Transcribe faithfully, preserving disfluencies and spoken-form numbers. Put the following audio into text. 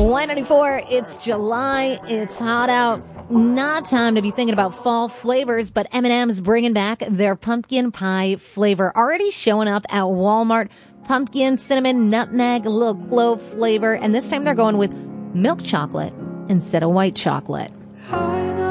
Y ninety-four, it's July, it's hot out. Not time to be thinking about fall flavors, but M and M's bringing back their pumpkin pie flavor. Already showing up at Walmart. Pumpkin, cinnamon, nutmeg, a little clove flavor. And this time they're going with milk chocolate instead of white chocolate.